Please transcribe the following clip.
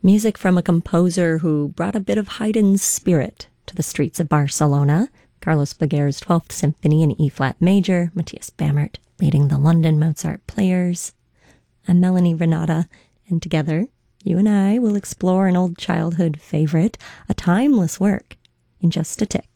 Music from a composer who brought a bit of Haydn's spirit to the streets of Barcelona. Carlos Boguer's 12th Symphony in E-flat major, Matthias Bamert leading the London Mozart Players. I'm Melanie Renata, and together, you and I will explore an old childhood favorite, a timeless work, in just a tick.